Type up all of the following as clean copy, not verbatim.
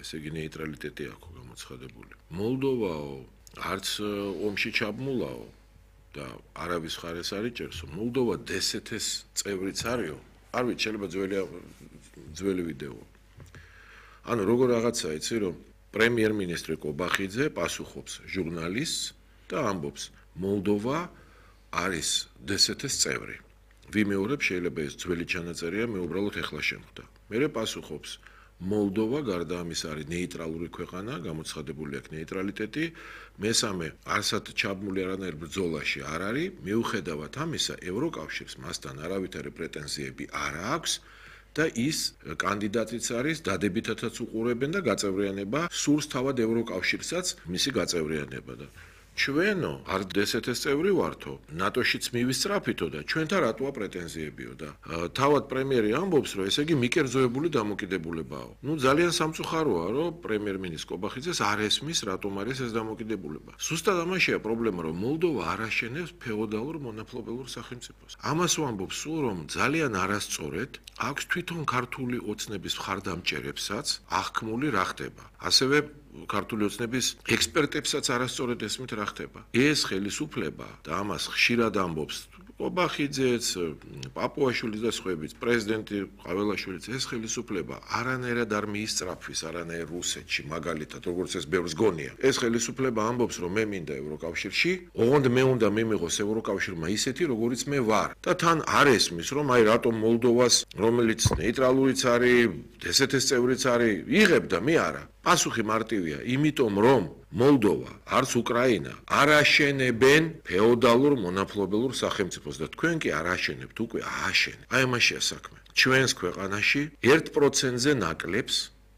ესე იგი ნეიტრალიტეტი აქვს გამოცხადებული. მოლდოვაო არც ომში ჩაბმულაო და არავის ხარეს არ იჭერსო. მოლდოვა DST-ს წევრიც არისო. არ ვიცი, შეიძლება ძველი ვიდეო. ანუ როგორ რაღაცა იცი რომ პრემიერ-მინისტრი კობახიძე პასუხობს ჟურნალისტს და ამბობს მოლდოვა არის DST-ს წევრი. ვიმეორებ შეიძლება ეს ძველი ჩანაწერია მე უბრალოდ ეხლა შემხვდა. მერე პასუხობს მოლდოვა გარდა ამის არის ნეიტრალური ქვეყანა, გამოცხადებული აქვს ნეიტრალიტეტი. მესამე, არსად ჩაბმული არანაირ ბრძოლაში არ არის, მიუხედავად ამისა, ევროკავშირს მასთან არავითარი პრეტენზიები არ აქვს და ის კანდიდატიც არის, დადებითათაც უყურებენ და გაწევრიანება სურს თავად ევროკავშირსაც მისი გაწევრიანება და ჩვენო არ DST-ს წევრი ვართო, ნატოშიც მივისწრაფითო და ჩვენთან რატოა პრეტენზიებიო და თავად პრემიერი ამბობს, რომ ესე იგი მიკერძოებული დამოკიდებულებაო. ძალიან სამწუხაროა, რომ პრემიერ-მინისტრის კობახიძეს არ ესმის, რატომ არის ეს დამოკიდებულება. ზუსტად ამაშია პრობლემა, რომ მოლდოვა არ აშენებს ფეოდალურ მონაპლობელურ სახელმწიფოს. ამას ვამბობ სულ, რომ ძალიან არასწორად აქვს თვითონ ქართული ოცნების მხარდამჭერებსაც აღქმული რა ხდება. ასევე ქართული ოცნების ექსპერტებსაც არასწორად ესმით რა ხდება. ეს ხელისუფლება და ამას ხშირად ამბობს კობახიძეც, პაპუაშვილიც და სხვაებიც, პრეზიდენტი ყაველაშვილიც, ეს ხელისუფლება არანაირად არ მიისწრაფვის არანაირ რუსეთში, მაგალითად, როგორც ეს ბევრს გონია. ეს ხელისუფლება ამბობს, რომ მე მინდა ევროკავშირში, ოღონდ მე უნდა მიმიღოს ევროკავშირმა ისეთი, როგორიც მე ვარ. და თან არ ესმის, რომ აი რატომ მოლდოვას, რომელიც ნეიტრალურიც არის, DST-ს წევრიც არის, იღებ და მე არა. პასუხი მარტივია, იმიტომ რომ მოლდოვა, არც უკრაინა არ აშენებენ ფეოდალურ მონაპლობელურ სახელმწიფოს და თქვენ კი არ აშენებთ, უკვე ააშენეთ. აი ამაშია საქმე. ჩვენს ქვეყანაში 1%-ზე ნაკლებს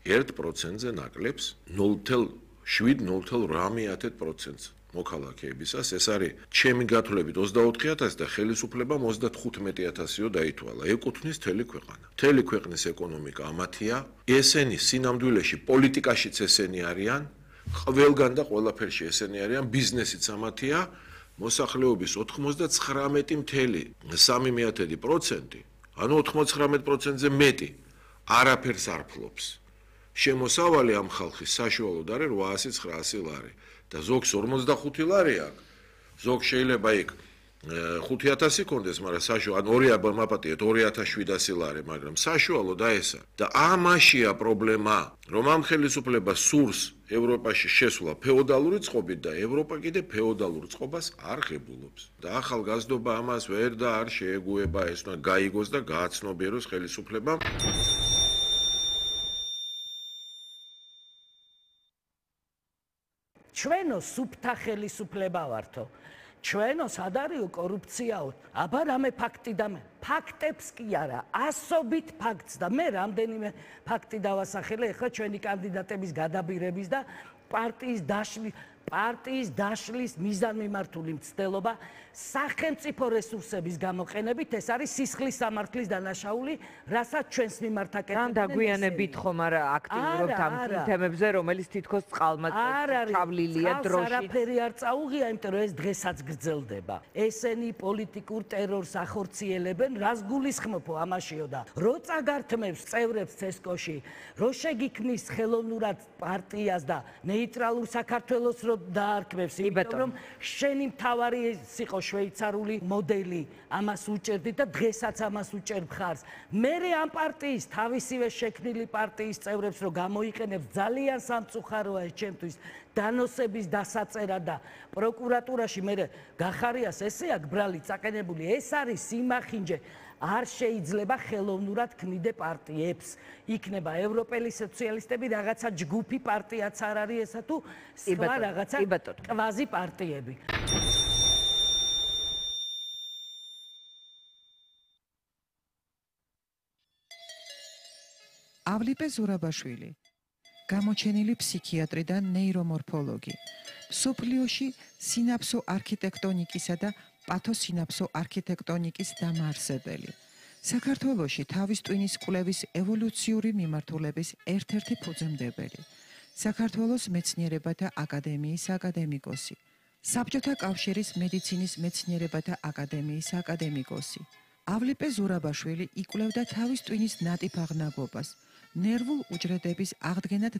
0.7-0.8%-ს მოქალაქეებისას, ეს არის ჩემი გათვლებით 24,000 და ხელისუფლებამ 35,000-იო დაითვალა. ეკუთვნის მთელი ქვეყანა. მთელი ქვეყნის ეკონომიკა ამათია. ესენი სინამდვილეში პოლიტიკაშიც ესენი არიან, ყველგან და ყველაფერში ესენი არიან, ბიზნესიც ამათია. მოსახლეობის 99,3%, ანუ 99%-ზე მეტი არაფერს არ ფლობს. შემოსავალი ამ ხალხის საშუალოდ არის 800-900 ლარი. და ზოგს 45 ლარი აქვს. ზოგ შეიძლება იქ 5,000 იქონდეს, მაგრამ საშუალო, ან 2 მაპატიეთ 2,700 ლარი, მაგრამ საშუალო და ესა. და ამაშია პრობლემა, რომ ამ ხელისუფლებას სურს ევროპაში შესვლა ფეოდალური წყობით და ევროპა კიდე ფეოდალურ წყობას არ ღებულობს. და ახალგაზრდობა ამას ვერ და არ შეეგუება, ეს უნდა გაიგოს და გააცნობიეროს ხელისუფლებამ. ჩვენო სუფთა ხელისუფლება ვართო. ჩვენო სად არისო კორუფციაო? აბა რამე ფაქტი და ფაქტებს კი არა, ასობით ფაქტს და მე რამდენიმე ფაქტი დავასახელე ახლა ჩვენი კანდიდატების გადაბირების და პარტიის დაშლის მიზანმიმართული მცდელობა სახელმწიფო რესურსების გამოყენებით, ეს არის სისხლის სამართლის დანაშაული, რასაც ჩვენს მიმართ აკეთებენ. ან დაგვიანებით ხომ არა აქტიურობთ ამ თემებზე, რომელიც თითქოს წყალმაც ჩავლილია დროში. არაფერი არ წაუღია, იმიტომ რომ ეს დღესაც გრძელდება. ესენი პოლიტიკურ ტერორს ახორციელებენ, რას გულისხმობო ამაშიო და რო წაგართმევს წევრებს ცესკოში, რო შეგიქმნის ხელოვნურად პარტიას და ნეიტრალურ საქართველოს რო დაარქმევს, იმიტომ რომ შენი მთავარი იყო შვეიცარიული მოდელი, ამას უჭერდი და დღესაც ამას უჭერ მხარს. მერე ამ პარტიის თავისივე შექმნილი პარტიის წევრებს რო გამოიყენებს, ძალიან სამწუხაროა ეს ჩემთვის. დანოსების დასაწერა და პროკურატურაში მე გახარიას ესე აქ ბრალი წაყენებული, ეს არის სიმახინჯე. არ შეიძლება ხელოვნურად ქმნიდე პარტიებს. იქნება ევროპელი სოციალისტები, რაღაცა ჯგუფი პარტიაც არ არის ესა თუ სხვა რაღაცა კვაზი პარტიები. ავლიპე ზურაბაშვილი, გამოჩენილი ფსიქიატრი და ნეირომორფოლოგი, მსოფლიოში სინაფსო არქიტექტონიკისა და პათოსინაფსო არქიტექტონიკის დამაარსებელი, საქართველოში თავის ტვინის კვლევის ევოლუციური მიმართულების ერთ-ერთი ფუძემდებელი, საქართველოს მეცნიერებათა აკადემიის აკადემიკოსი, საბჭოთა კავშირის მედიცინის მეცნიერებათა აკადემიის აკადემიკოსი. ავლიპე ზურაბაშვილი იკვლევდა თავის ტვინის ნატიფ აღნაგობას, ნერვულ უჯრედების აღდგენად